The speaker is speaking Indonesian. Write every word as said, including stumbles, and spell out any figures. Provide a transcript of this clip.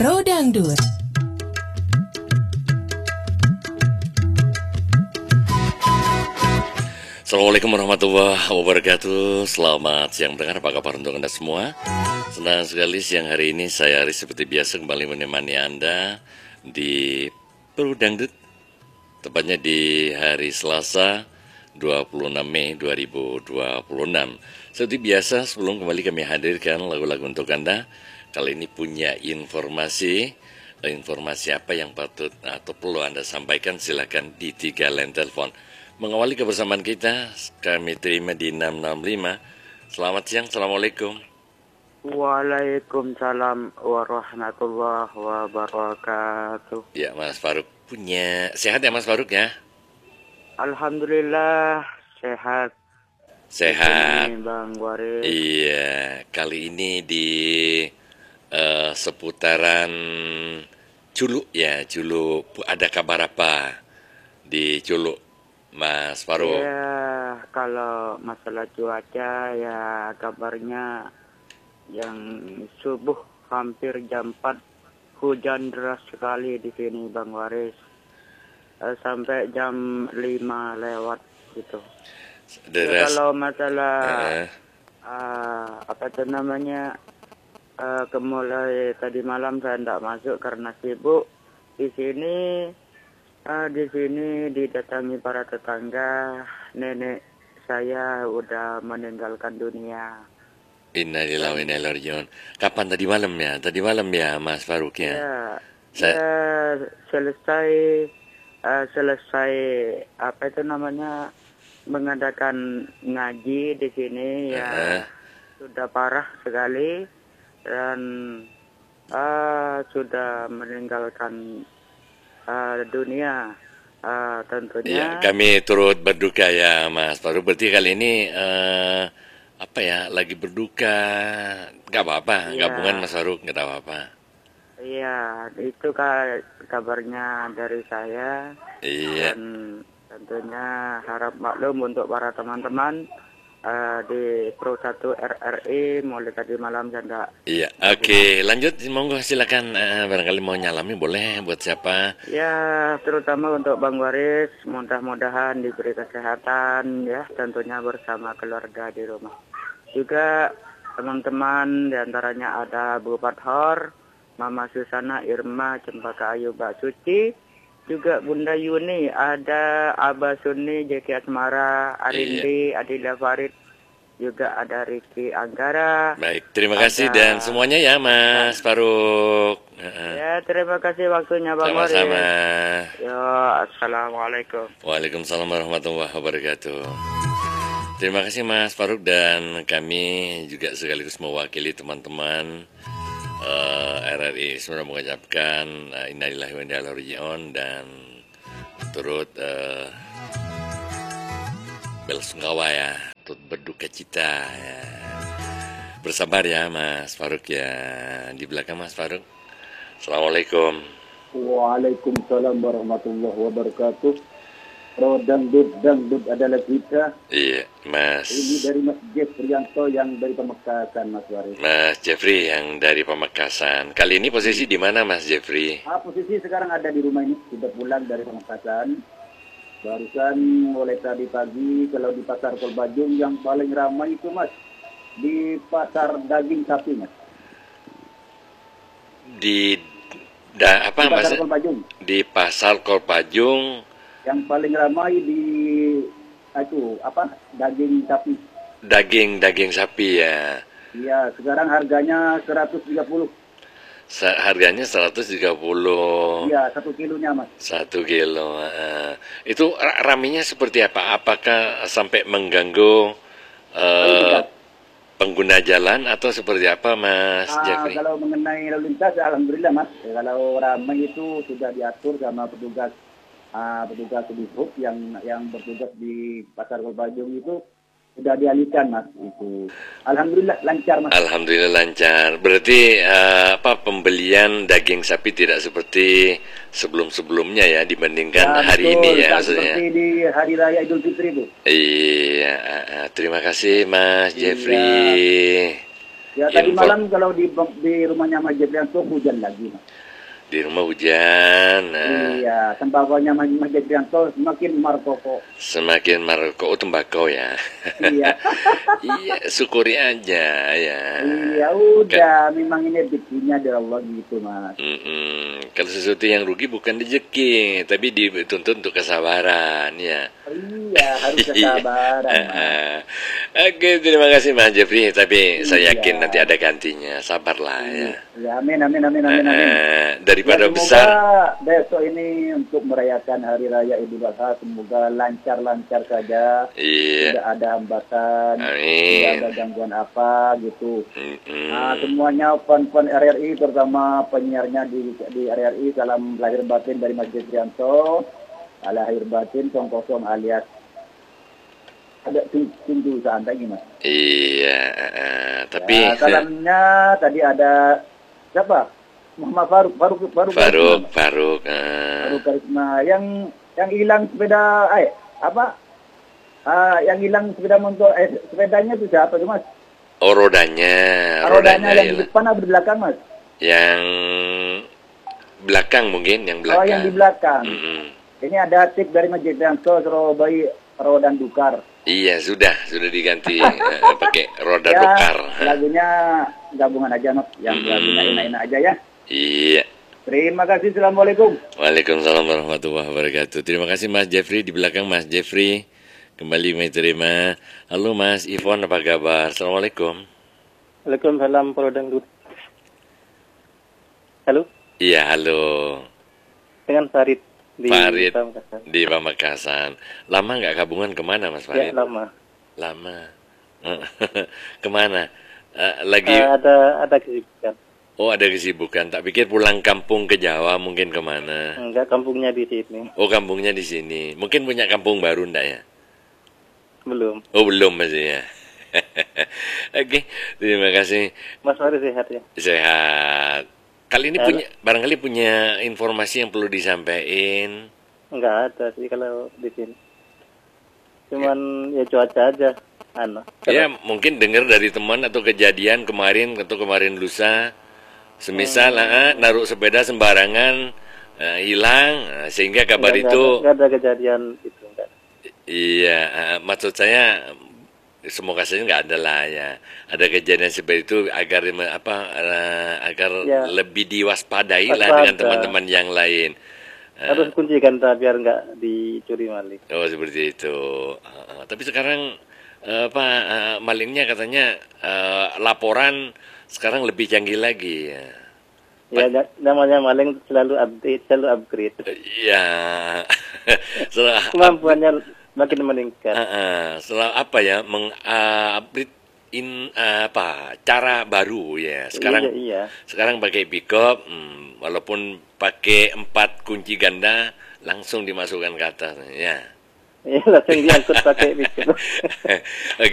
Pro Dangdut. Assalamualaikum warahmatullahi wabarakatuh. Selamat siang pendengar, apa kabar untuk Anda semua? Senang sekali siang hari ini saya Aris seperti biasa kembali menemani Anda di Pro Dangdut, tepatnya di hari Selasa dua puluh enam Mei dua ribu dua puluh enam. Seperti biasa sebelum kembali kami hadirkan lagu-lagu untuk Anda. Kali ini punya informasi Informasi apa yang patut atau perlu Anda sampaikan, silakan di tiga line telepon. Mengawali kebersamaan kita, kami terima di enam enam lima. Selamat siang, Assalamualaikum. Waalaikumsalam warahmatullahi wabarakatuh. Ya, Mas Faruk punya. Sehat ya Mas Faruk ya? Alhamdulillah sehat. Sehat. Ini Bang Waris. Iya, kali ini di uh, seputaran Culuk ya, Culuk. Ada kabar apa di Culuk, Mas Faruk? Ya, kalau masalah cuaca ya kabarnya yang subuh hampir jam empat hujan deras sekali di sini Bang Waris. Eh, sampai jam lima lewat gitu. Ya, kalau masalah uh. Uh, apa itu namanya uh, kemulai tadi malam saya tidak masuk karena sibuk. Di sini uh, di sini didatangi para tetangga, nenek saya udah meninggalkan dunia. Innalillahi wa inna ilaihi raji'un. Kapan tadi malam ya? Tadi malam ya Mas Faruk ya? Ya, saya... ya selesai uh, selesai apa itu namanya mengadakan ngaji di sini ya uh-huh. Sudah parah sekali dan uh, sudah meninggalkan uh, dunia uh, tentunya. Ya, kami turut berduka ya Mas Faruk. Berarti kali ini uh, apa ya lagi berduka, nggak apa-apa, ya. Gabungan Mas Faruk nggak apa-apa. Iya, itu kabarnya dari saya. Iya. Dan tentunya harap maklum untuk para teman-teman uh, di Pro satu R R I mulai tadi malam saya. Iya, oke, okay. Lanjut, monggo silakan uh, barangkali mau nyalami boleh buat siapa? Ya, terutama untuk Bang Waris, mudah-mudahan diberi kesehatan ya, tentunya bersama keluarga di rumah. Juga teman-teman diantaranya ada Bu Fathor, Mama Susana, Irma, Cempaka Ayu, Mbak Suci, juga Bunda Yuni, ada Abah Sunni, J K Asmara, Arindi, iya. Adila Farid, juga ada Riki Anggara. Baik, terima kasih ada... dan semuanya ya Mas Faruk. Ya, terima kasih waktunya Bang Waris. Sama-sama. Ya, Assalamualaikum. Waalaikumsalam warahmatullahi wabarakatuh. Terima kasih Mas Faruk, dan kami juga sekaligus mewakili teman-teman Uh, R R I sebenarnya mengucapkan uh, innalillahi wa inna ilaihi raji'un dan turut uh, belasungkawa ya, turut berduka cita ya. Bersabar ya Mas Faruk ya. Di belakang Mas Faruk. Assalamualaikum. Waalaikumsalam warahmatullahi wabarakatuh. Pro Dangdut, Dangdut adalah kita. Iya, Mas. Ini dari Mas Jeffrianto yang dari Pamekasan, Mas Waris. Mas Jeffrey yang dari Pamekasan. Kali ini posisi di mana, Mas Jeffrey? Ah, posisi sekarang ada di rumah ini. Sudah pulang dari Pamekasan. Barusan mulai tadi pagi, kalau di pasar Kolbajung yang paling ramai itu, Mas, di pasar daging sapi, Mas. Di da, apa, di pasar Mas? Kolbajung. Di pasar Kolbajung. Yang paling ramai di itu apa daging sapi. Daging daging sapi ya. Iya, sekarang harganya seratus tiga puluh. Sa- harganya seratus tiga puluh. Iya, satu kilonya Mas. Satu kilo. Uh, itu raminya seperti apa? Apakah sampai mengganggu uh, pengguna jalan atau seperti apa, Mas uh, Jeffrey? Kalau mengenai lalu lintas, alhamdulillah Mas. Kalau ramai itu sudah diatur sama petugas. Uh, petugas Subhub yang yang bertugas di pasar Kolbajung itu sudah dialihkan Mas itu. Alhamdulillah lancar Mas. Alhamdulillah lancar. Berarti uh, apa pembelian daging sapi tidak seperti sebelum-sebelumnya ya dibandingkan ya, hari betul, ini ya maksudnya. Seperti di hari raya Idul Fitri itu. Iya, uh, uh, terima kasih Mas iya. Jeffrey. Ya tadi Info malam kalau di di rumahnya Mas Jeprianto hujan lagi, Mas. di rumah hujan. Nah, Iya, tembakonya Mas Mas Jeprianto semakin markoko. semakin marko oh, tembakau ya. Iya. Iya, syukuri aja ya. Iya, Kan, udah memang ini rezekinya dari Allah gitu, Mas. mm-mm. Kalau sesuatu yang rugi bukan rezeki, tapi dituntut untuk kesabaran ya. Iya, harus Iya. kesabaran, Eh, Mas. eh. Oke, terima kasih Mas Jeffrey. Tapi saya yakin nanti Iya. ada gantinya. Sabarlah ya. Ya, amin, amin, amin, Eh, amin, amin. eh. Ya, Daripada semoga besar, besok ini untuk merayakan Hari Raya Idul Adha, semoga lancar-lancar saja. iya. Tidak ada hambatan, tidak Amin. ada gangguan apa gitu. Mm-mm. Nah, semuanya fan-fan R R I, terutama penyiarnya di, di R R I, salam lahir batin dari Mas Jeprianto. Lahir batin song kosong alias ada tinju santai gimana? Iya. eh, eh. Tapi Ya, salamnya tadi ada siapa? Muhammad Faruk, Faruk, Faruk, Faruk, Karisma. Faruk. eh. Faruk Karisma. Yang yang hilang sepeda, eh apa? Ah, yang hilang sepeda motor, eh sepedanya itu siapa tuh Mas? Oh, rodanya, Rodanya rodanya yang di hilang. depan atau di belakang Mas? Yang belakang mungkin, yang Oh, yang di belakang. belakang. Mm-mm. Ini ada tip dari Mas Jeprianto, Surabaya Rodan Dukar. Iya, sudah, sudah diganti eh, pakai roda Ya, dokar. lagunya gabungan aja Mas, yang Hmm. lagunya enak-enak aja ya. Iya. Terima kasih, Assalamualaikum. Waalaikumsalam warahmatullahi wabarakatuh. Terima kasih Mas Jeffrey, di belakang Mas Jeffrey. Kembali kami terima. Halo Mas Ivon, apa kabar? Assalamualaikum. Waalaikumsalam Pak Dangdut. Halo, Iya, halo. dengan Farid di Farid Pamekasan. di Pamekasan. Lama nggak gabungan kemana Mas Ya, Farid? lama. Lama. Kemana? Eh, lagi, Eh, ada ada kesibukan. oh ada kesibukan. Tak pikir pulang kampung ke Jawa, mungkin kemana? Enggak, kampungnya di sini. Oh, kampungnya di sini. Mungkin punya kampung baru ndak ya? Belum. Oh, belum masih ya. Oke, terima kasih. Mas Farid sehat ya? Sehat. Kali ini Halo. punya, barangkali punya informasi yang perlu disampaikan. Enggak ada sih kalau di sini. Cuman ya, cuaca aja. Anu. Ya, mungkin dengar dari teman atau kejadian kemarin atau kemarin lusa. Semisal ah, naruh sepeda sembarangan ah, hilang, ah, sehingga kabar Enggak, itu enggak ada, enggak ada kejadian itu enggak. iya, ah, maksud saya semoga saja nggak ada lah ya. Ada kejadian seperti itu agar me- apa ah, agar Ya. lebih diwaspadai lah Waspada. dengan teman-teman yang lain. Ah, Harus kunci ganda biar enggak dicuri maling. Oh, seperti itu. Ah, ah. Tapi sekarang eh, apa ah, malingnya katanya eh, laporan sekarang lebih canggih lagi ya. Ya, na- namanya maling selalu update, selalu upgrade. Iya. Setelah Kemampuannya makin meningkat. ah, ah. Setelah apa ya meng-upgrade in ah, apa cara baru ya. Sekarang Iya, iya. sekarang pakai pickup, hmm, walaupun pakai empat kunci ganda langsung dimasukkan ke atas ya. Iya, langsung diangkut pakai pikir.